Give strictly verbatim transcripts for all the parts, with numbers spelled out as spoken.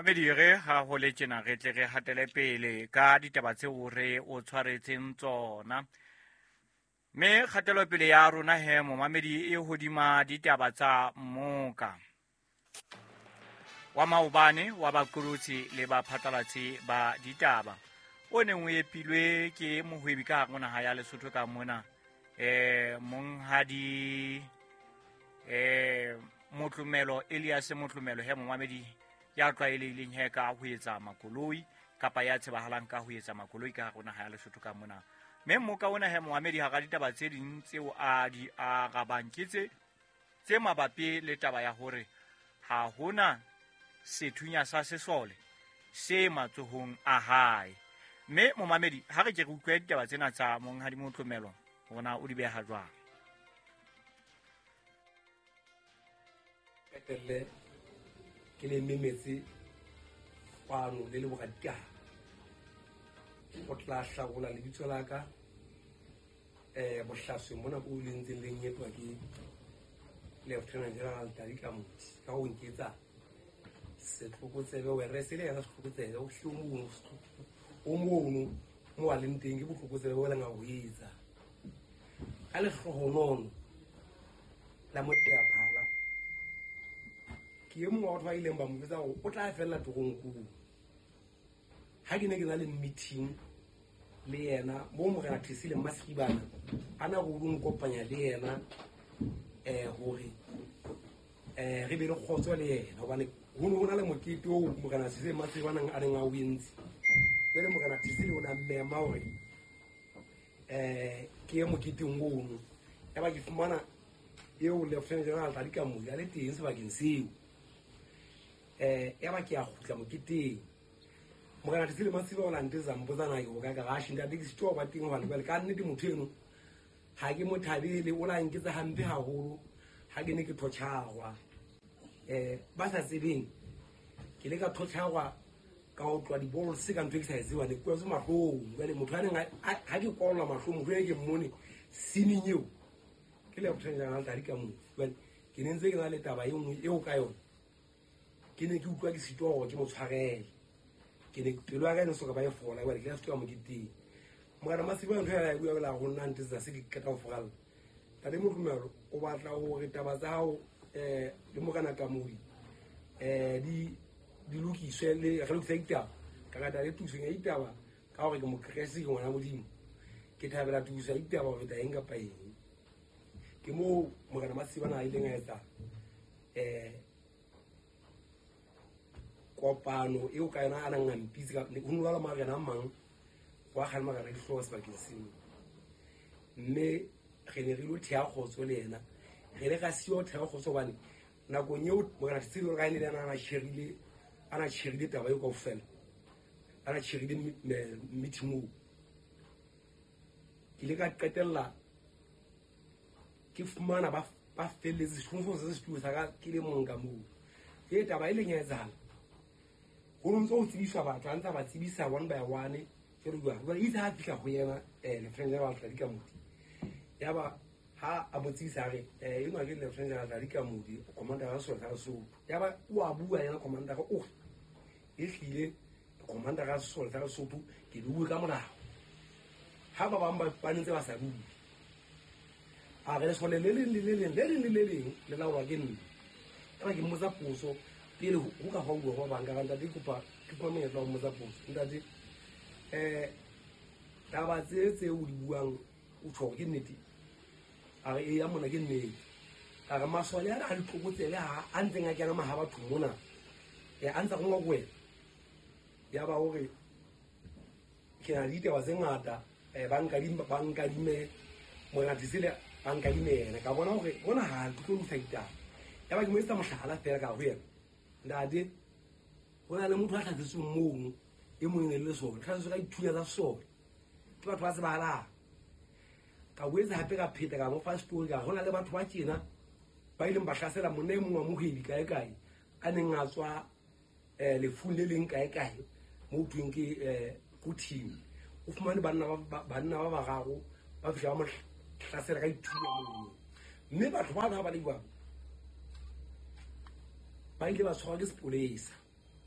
Mamedi ge ga go le tjena ge tle ge hatele pele ka ditaba tse o re o tshwaretseng tsona. Me kgatelo pele ya rona he mo mamedi e hodima ditaba tsa mmoka. Wa maobane wa bakurutsi le ba phatlalatsi ba ditaba. O ne o epilwe ke mohwebi ka ngwana ha ya Lesotho ka mona. Eh monghadi eh motlumelo Elias motlumelo he mo mamedi ya tlwaelehileng he ka ho etsa makoloi kapa ya tsebahalang ka ho etsa makoloi ka rona ha ya Lesotho ka mona. Me mo ka ona he Mohamedi ha ga ditaba tse ding tseo a di a gabanketse tse mabapi le taba ya hore ha hona sethunya sa sesole se matsohong a hae. Me mo Mohamedi ha re ke re utlwe ditaba tsena tsa monghadi motlumelo bona o di beha jwang? Petelle ke le memetse kwano le le bogata o tla hlagola le bitso la ka eh bohlaswe mona bo lentseng le nyetwa ke Lieutenant General Tarika Muti ka ho nketsa setlokotsebe we resele ya setlokotsebe o hlomo o mono mo wa leng teng ke botlokotsebe wela nga ho etsa a le hlohonono la motea phala ke e mongwe wa batho ba ileng ba mo tsa o tla fella togongkong ha ke ne ke na le meeting le yena mo mo ga thisile maskibana ana go bung kopanya le yena eh hore eh re be re khotso le yena hobane ho no hona le mokete o mo kana tshise matsibana a reng a wins le mo kana thisile ona mmema hore eh ke e mokete ngono ya ba ke fumana eo Lieutenant General Tarika Muti ya le teng se ba ke nseo eh ya ba ke a khutla moketeng mo kana thisile matsiba ona nteza mbozana yo ka ga shinda di sto ba ting hwane bele ka nne di motho eno ha ke mo thabile o la nketsa hampe haholo ha ke ne ke thotshawa eh ba sa tsebeng ke le ka thotshawa ka o twa di ball se ka ntwe ke sa etsiwa le kwa se mahlong bele motho ane ha ke kolla mahlong motho e ke mmone sininyo ke le Lieutenant General Tarika Muti bele ke ne ntse ke na le taba e nngwe e o ka yona ke ne ke utlwa ke sitoro ke mo tshwarele ke ne pelo ya ka ne soka ba e fola bele ke a sitwa mo kiteng mogana masiba ntho ya bua la go nna ntse se ke keta go fogala tade mo rumelo o batla go re taba tsa hao eh le mo kana ka muri eh di di lokiswe le ga lokisa itaba ka ka tale tuso ya itaba ka gore ke mo kresi ngwana modimo ke thabela tuso ya itaba go ta enga pa eng ke mo mogana masiba na ile ngaetsa eh kopano e o ka yona ana ngampitsi ka ho nwa la magana mang wa khalma ka re hlosa ba ke seng mme ge ne re lo thea khotso le yena ge le ga sio thea khotso bane na go nyeo mo kana tsilo ga ile ana na sherile ana sherile taba yo go fela ana sherile meeting ke le ka qetella ke fumana ba ba feletse tshunfo se se tusa ka ke le monga mo e taba ile nyetsana go ntse o tsibiswa batho a ntse ba tsibisa one by one ke re bua ba itse ha fika go yena eh Lieutenant General Tarika Muti ya ba ha a botsisa re eh eno ke Lieutenant General Tarika Muti commander wa sona ka so ya ba o a bua yena commander ka o e hlile commander ka sona ka so tu ke bua ka mona ha ba bamba ba ntse ba sa bua a re so le le le le le le le le le la wa ke nne ka ke mo tsa puso pele ho ka ho go ba nga nda di kopa ke pa me la mo tsa puso nda di eh taba tse tse o di buang o tsho ke nnete a re ya mona ke nnete a re masole a re tlhokotse le ha a ntse nga kena mahaba thumona e a ntse go ngwe ya ba hore ke na di taba tse ngata e banka di banka di me mo ga tsile banka di me ka bona hore bona ha tlo go fighta ya ba ke mo etsa mohlala fela ka ho yena ndade bona le motho a tlhatsitse mmono e mo ne le sona tlhatsitse ka ithunya tsa sona ke batho ba se bala ka wetsa hape ka pheta ka mo fa story ka hona le batho ba tjena ba ileng ba hlasela monna e mongwe wa mohedi kae kae a neng a tswa eh le funle leng kae kae mo tweng ke eh ku team o fumane banna ba banna ba bagago ba fihla ba mo hlasela ka ithunya mo mme batho ba ba ba le bua ba ile ba tshwara ke sepolesa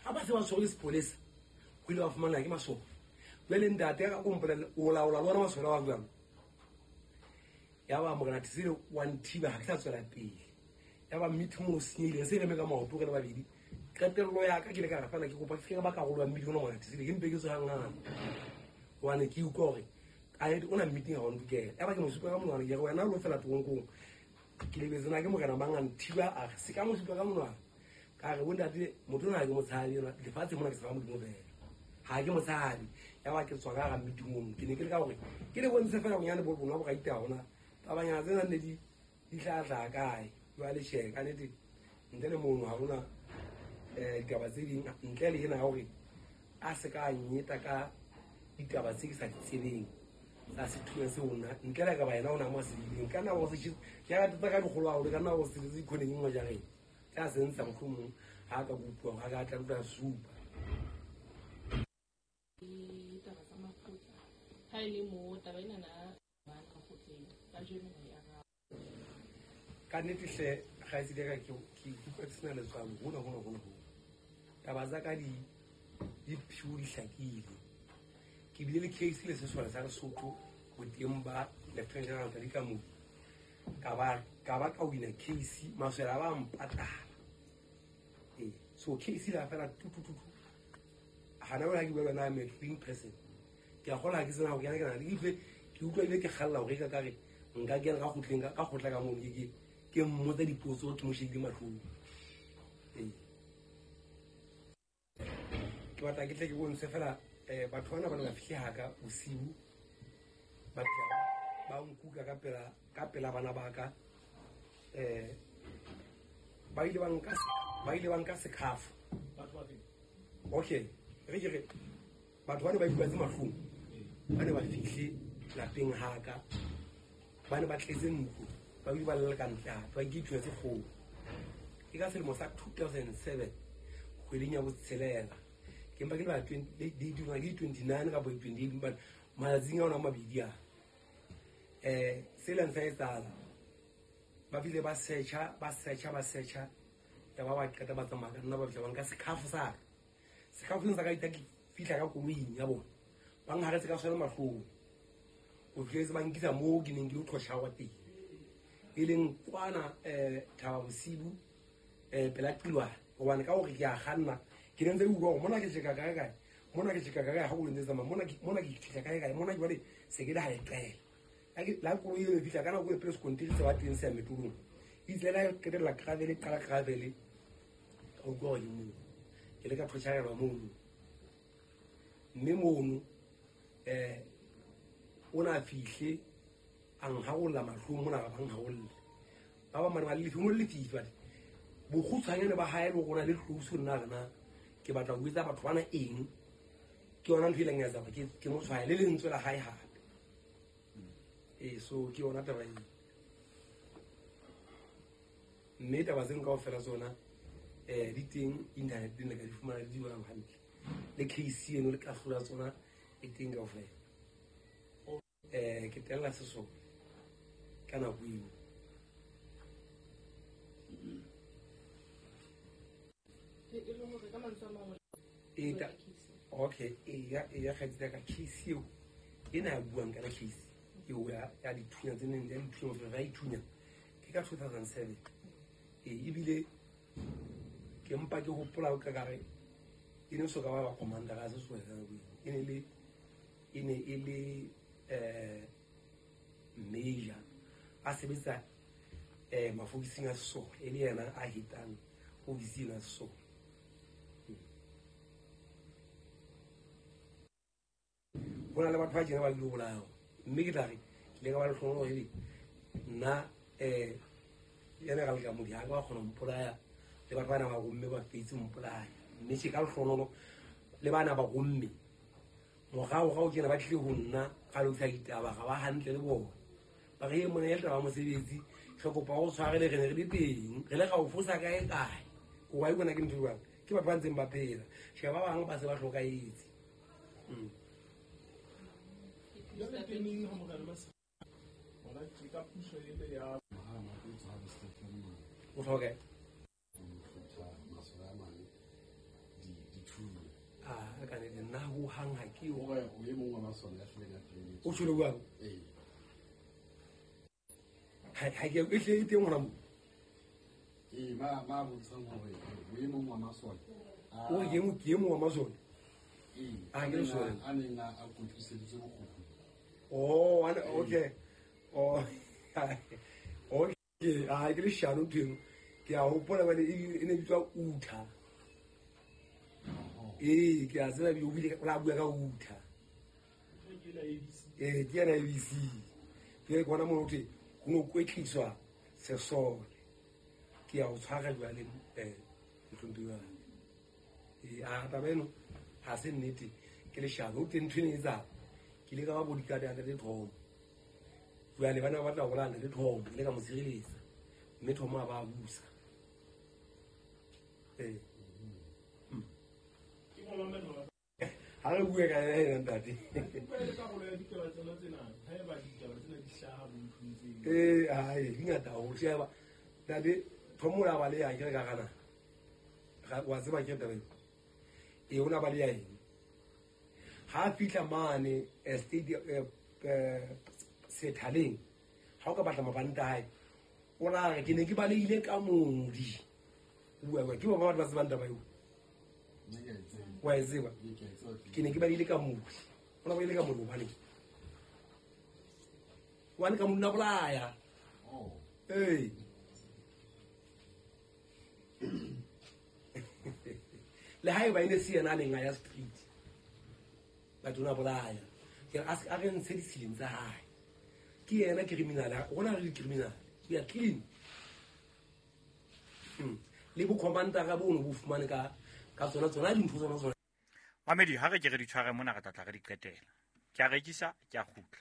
ha ba se ba tshwere sepolesa go ile wa fumana ke masoba jwale ntate ka kompolela o laola le wona masoba wa jwang ya ba mogana tsile wa nthiba ha ke tla tswela pele ya ba meeting mo senyile se re me ka maoto re le babedi qetello ya ka ke le ka rafana ke kopa ke ba ka go lwa mmiliono mogana tsile ke mpe ke tsoga ngana wane ke utlwa gore a e ona meeting ga o ntokela ya ba ke mo supa ka monwana ke re wena lo fela tongkong ke le bezana ke mogana manga nthiba a se ka mo supa ka monwana ka re wonda di motho na ke mo tshabi yona le fatse mona ke sa mo di mo bela ha ke mo tshabi ya ba ke tswa ga meeting mo ke ne ke le ka gore ke le bonse fela go nyane bo bona bo ga ita ona tabanya tsena ne di di hlatla kae ba le sheka ne di ndele mo ha bona eh ditaba tse ding ntle le ena gore a se ka nyeta ka ditaba tse ke sa di tsebeng tsa sethunya se ona ntle le ka ba ena ona mo se dileng kana go se ya ka tsaka digolo a o kana go se di khone ngwe ja ge tsa se ntsa mfumo ha ka bupwa ga ka tla tla supa ditaba tsa mafutla ha ile mo taba ena na ba ka go tsena ka jeno ya ga ka netihle ga itse ka ke ke ke tsena le tswang hona hona hona taba za ka di di pure hlakile ke bile le case le se sola sa Lesotho go temba lieutenant general ka dikamu ka ba ka ba ka wina case maswela ba mpatala eh so case la fela tu tu tu hana ba ke ba na me clean person ke a gola ke tsena go yana kana di fe ke utlwa ile ke galla go ka ka re nka ke ga go tlenga ka go tla ka mo ke ke mmotsa dipotso ke mo shedi matlhong eh ke batla ke tle ke bonse fela eh batho bana ba la fihle haka bosibu ba tla ba nkuka ka pela ka pela bana ba ka eh ba ile ba nka ba ile ba nka sekhafu batho ba feng okay re ke re batho bana ba ile ba tsema hlong bana ba fihle lapeng haka bana ba tletse ntlo ba ile ba lela ka ntla ba gitwe se go ke ka selemo sa two thousand seven kgweding ya botshelela ke mpa ke ba twenty di di ba twenty-nine ka bo twenty-eight ba malatsing a ona mabedi a eh selang sa etsala ba bile ba searcha ba searcha ba searcha ya ba ba ka ba tsamaya nna ba bjang ka sekhafu sa sekhafu sa ka ita ke fitla ka koloing ya bona ba ngare se ka sona mahlong o fletse ba nkisa mo ke neng ke utlosha wa teng ileng kwana eh thawa bosibu eh pela tilwa go bana ka go ke a ganna ke nne go go mona ke tsheka kae kae mona ke tsheka kae ha go ntse tsama mona ke mona ke tsheka kae kae mona ke bale se ke da ha tlele la ke la go ile fitla kana go press control se ba teng se metulong itse la ke re la travel ka travel o go yo mo ke le ka thotsha ba mo mme mo eh ona fihle ang ha go la mahlong mona ga bang ha go le ba ba mane ba le fimo le fitwa bo khutsanyane ba hae go na le hlusu nna rena ke batla go itsa batho bana eng ke ona ntse leng ya tsa ke ke mo tshwae le lentswe la hae hape eh so ke ona taba eng mme taba tseng ka o fela tsona eh di teng internet di ne ka di fumana di wa hantle le case eno le ka hlola tsona e teng ka o fela eh ke tella se so kana buimo Ita okay ya ya khatsa ka case eo ena ya buang ka case eo ya ya dithunya tse neng ya dithunya tse ra ithunya ke ka two thousand seven e ibile ke mpa ke hopola ka gare ine so ka ba commander ga se so ka go ine le ine ile eh major a sebetsa eh mafokising a so ele yena a hitang ofisi la so bona le batho ba jena ba ile bolao mme ke tla re le ka ba le hlono hele nna eh yana ga le ka mo dia ga khona mpolaya le batho bana ba go mme ba fetse mpolaya mme se ka le hlono le bana ba go mme mo ga o ga o jena ba tle ho nna ga lo tla ditaba ga ba hantle le bona ba re mo ne tla ba mo sebetsi ge go pa go tshware le re ne re di teng re le ga o fosa kae kae go wa ikona ke ntse ba ke batho ba ntseng ba phela she ba bang ba se ba hloka itse mm ya le teng ho mo ka le mas ona ke ka puso ile ya mahama ke tsa ba stefano o hloka masora mane di di nna ho hang ha ke o re o e mong wa masole ya hlile ka tlile o tsholo bang eh ha ha ke e hle teng ngwana mo eh ma ma botsang hore o e mong wa masole o ke mo ke mo wa masole eh a ke so a neng a kutliseditse go go oh ana okay oh okay a ke le shano teng ke a hopola ba le e ne bitwa utha eh ke a tsela bi o bile la bua ka utha eh ke na B C ke gona mo uthi go kwetliswa se so ke a o tshwara jwa le eh ntlombiwa eh a ta beno ha se nnete ke le shano o teng twene tsa ke le ka ba bodikade ante le thomo jwa le bana ba tla go lana le thomo le ka mo sireletsa mme thomo a ba busa eh ha re bua ka ena ntate eh ai ngata o sheba ntate thomo la ba le ya ke ka kana ga wa tseba ke taba e ona ba le ya eng ha fitla mane stadium sethaleng ha o ka batla mabanta hae o ra ke ne ke ba le ile ka modi bua ke ba ba ba se banta ba yo wa ezeba ke ne ke ba ile ka modi ona ba ile ka modi bane wane ka monna bolaya oh eh le hae ba ine siena le nga ya street ba tona bolaya ke as a re ntse di sileng tsa hae ke yena criminal ona re criminal we are clean hm le bo commander ka bono bo fumane ka ka tsona tsona di ntho tsona tsona Mamedi ha re ke re di tshware mona ga tlatla re di qetela ke a rekisa ke a khutla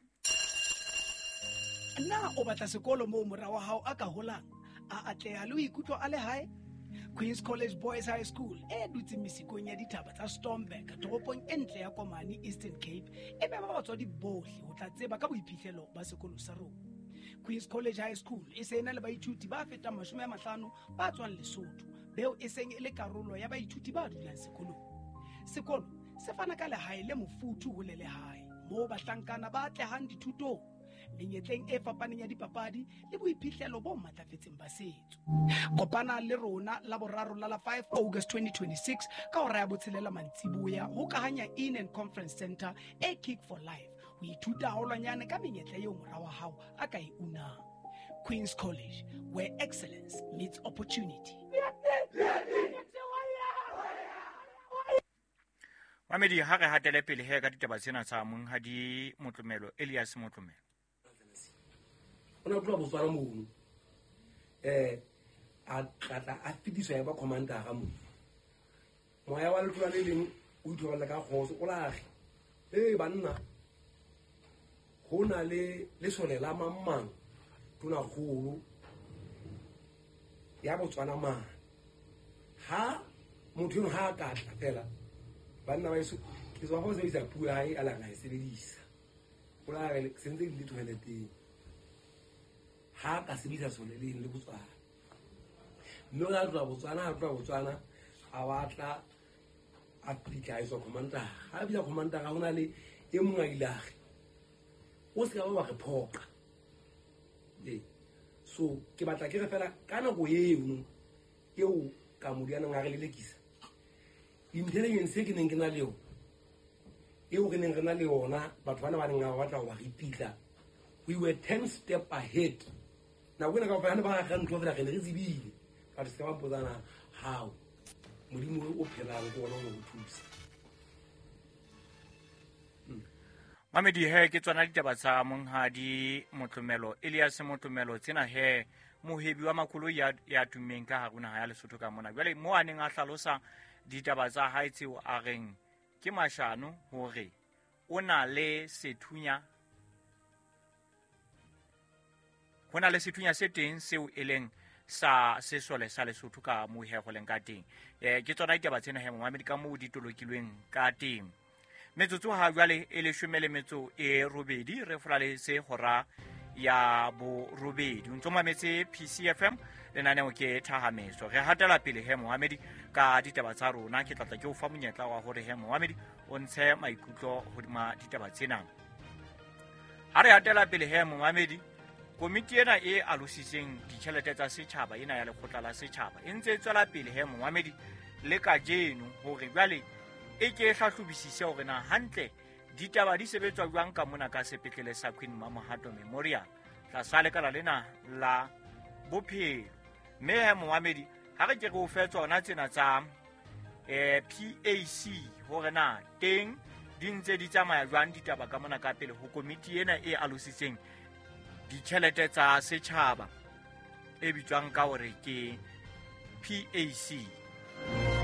na o batla sekolo mo mora wa hao a ka holang a atleha le o ikutlwa a le hae Queen's College Boys High School e dutse mesikong ya dithaba tsa Stormberg toropong e ntle ya Komani Eastern Cape e be ba batswadi bohle ho tla tseba ka boiphihlelo ba sekolo sa rona. Queen's College High School e se ena le baithuti ba fetang mashome a mahlano ba tswang Lesotho beo e seng e le karolo ya baithuti ba dulang sekolong. Sekolo se fana ka lehae le mofuthu ho le lehae moo bahlankana ba atlehang dithutong menyetleng e fapaneng ya dipapadi le boiphihlelo bo matlafetseng ba setso. Kopana le rona la boraro la la five August twenty twenty-six ka hora ya botshelela mantsiboya ho kahanya in and conference center e Kick for Life ho ithuta haholwanyane ka menyetla eo mora wa hao a ka e unang. Queen's College, where excellence meets opportunity. Mamedi ha re hatele pele he ka ditaba tsena tsa monghadi Motlomelo Elias Motlomelo ona tloa botswana mono eh a tlatla a fidiswa ya ba commander ga mo moya wa letloa le leng o ithola ka kgoso o lage eh banna hona le le sole la mammang tona kholo ya botswana ma ha motho ha ka tla fela banna ba iso ke tswa go se isa pua hae ala ga e sebedisa o la re sentse le toileteng ha ka sebedisa sone le le botswana mme la tla botswana ha tla botswana a batla applica iso commander ha bila commander ga hona le e mongwe ilage o se ka ba re phoka le so ke batla ke re fela kana go eno eo ka modiana nga re le lekisa intelligence ke neng ke na leo eo ke neng re na le ona batho bana ba neng ga batla go ba repitla we were ten step ahead na bona ka bana ba ga ntlo fela ke le tsebile ka se ba botsana how modimo o phela go bona go thusa Mamedi he ke tswana ditaba tsa monghadi Motlomelo Elias Motlomelo tsena he mohebi wa makolo ya ya tumeng ka haruna ya Lesotho ka mona jwale mo aneng a hlalosa ditaba tsa haetseo a reng ke mashano hore o na le sethunya hona le sethunya se teng seo e leng sa sesole sa Lesotho ka mo he go leng ka teng eh ke tsona ditaba tsena he Mamedi ka mo di tolokilweng ka teng metsotso ha jwale e le shumele metso e robedi re fola le se hora ya borobedi o ntse o mametse P C F M lenaneo ke Thahameso. Re hatela pele he Mohamedi ka ditaba tsa rona. Ke tlatla ke o fa monyetla wa hore he Mohamedi o ntshe maikutlo hodima ditaba tsena. Ha re hatela pele he Mohamedi, komiti ena e alositseng ditjhelete tsa setjhaba ena ya lekgotla la setjhaba e ntse e tswela pele he Mohamedi le kajeno hore jwale e ke hlahlobisise hore na hantle ditaba di sebetswa jwang ka mona ka sepetlele sa Queen Mamahato Memorial tlasa lekala lena la bophelo. Mme he Mohamedi, ha re ke re o fe tsona tsena tsa eh, P A C hore na teng di ntse di tsamaya jwang ditaba ka mona ka pele ho komiti ena e alositseng ditjhelete tsa setjhaba e bitswang ka hore ke P A C.